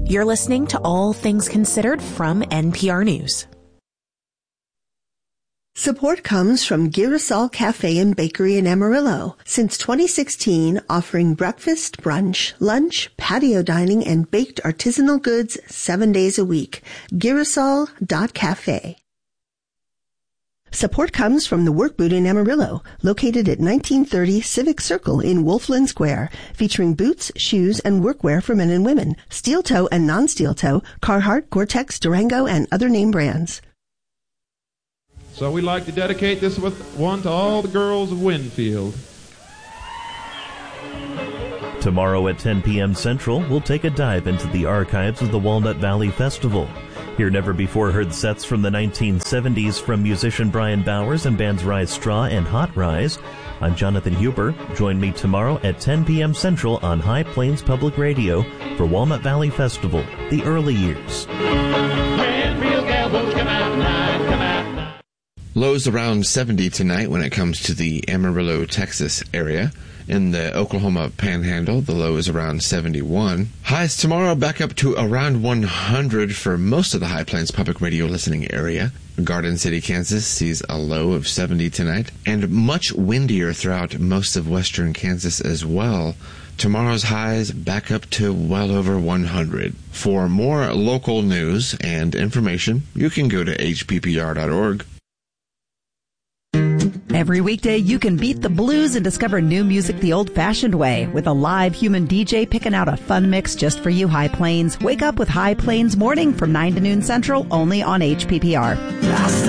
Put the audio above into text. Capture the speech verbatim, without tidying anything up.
You're listening to All Things Considered from N P R News. Support comes from Girasol Cafe and Bakery in Amarillo. Since twenty sixteen, offering breakfast, brunch, lunch, patio dining, and baked artisanal goods seven days a week. Girasol dot cafe. Support comes from the Work Boot in Amarillo, located at nineteen thirty Civic Circle in Wolfland Square, featuring boots, shoes, and workwear for men and women, steel toe and non-steel toe, Carhartt, Gore-Tex, Durango, and other name brands. So we'd like to dedicate this with one to all the girls of Winfield. Tomorrow at ten p.m. Central, we'll take a dive into the archives of the Walnut Valley Festival. Hear never-before-heard sets from the nineteen seventies from musician Brian Bowers and bands Rise Straw and Hot Rise. I'm Jonathan Huber. Join me tomorrow at ten p.m. Central on High Plains Public Radio for Walnut Valley Festival, the early years. Winfield Cowboys, come out tonight, come out tonight. Lows around seventy tonight when it comes to the Amarillo, Texas area. In the Oklahoma Panhandle, the low is around seventy-one. Highs tomorrow back up to around one hundred for most of the High Plains Public Radio listening area. Garden City, Kansas sees a low of seventy tonight, and much windier throughout most of western Kansas as well. Tomorrow's highs back up to well over one hundred. For more local news and information, you can go to H P P R dot org. Every weekday, you can beat the blues and discover new music the old-fashioned way with a live human D J picking out a fun mix just for you, High Plains. Wake up with High Plains Morning from nine to noon Central, only on H P P R.